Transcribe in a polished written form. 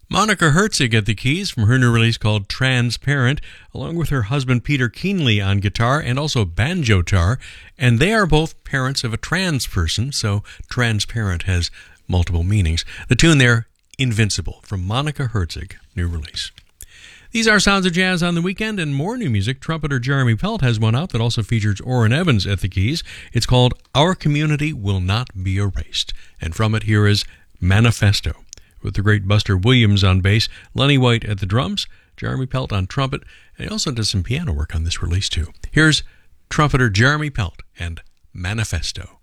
Monica Herzig at the keys from her new release called Transparent, along with her husband Peter Keenley on guitar and also banjo-tar, and they are both parents of a trans person, so transparent has multiple meanings. The tune there, Invincible, from Monica Herzig, new release. These are Sounds of Jazz on the Weekend, and more new music. Trumpeter Jeremy Pelt has one out that also features Orrin Evans at the keys. It's called Our Community Will Not Be Erased, and from it here is Manifesto, with the great Buster Williams on bass, Lenny White at the drums, Jeremy Pelt on trumpet, and he also does some piano work on this release too. Here's trumpeter Jeremy Pelt and Manifesto.